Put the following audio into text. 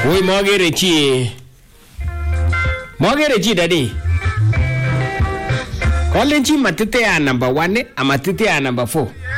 Oi mogere chi daddy. Calling chi matete ya number 1 amatete ya number 4.